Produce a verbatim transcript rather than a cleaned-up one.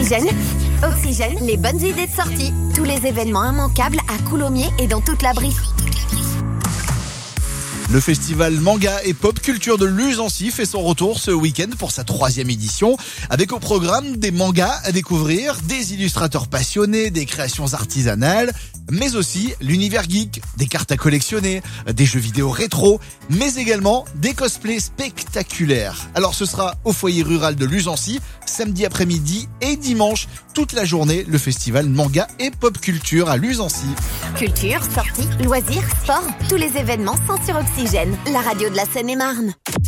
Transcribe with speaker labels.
Speaker 1: Oxygène. Oxygène, les bonnes idées de sortie. Tous les événements immanquables à Coulommiers et dans toute la Brie.
Speaker 2: Le festival manga et pop culture de Luzancy fait son retour ce week-end pour sa troisième édition, avec au programme des mangas à découvrir, des illustrateurs passionnés, des créations artisanales, mais aussi l'univers geek, des cartes à collectionner, des jeux vidéo rétro, mais également des cosplays spectaculaires. Alors ce sera au foyer rural de Luzancy, samedi après-midi et dimanche, toute la journée, le festival manga et pop culture à Luzancy.
Speaker 1: Culture, sorties, loisirs, sport, tous les événements sont sur Oxygène, la radio de la Seine-et-Marne.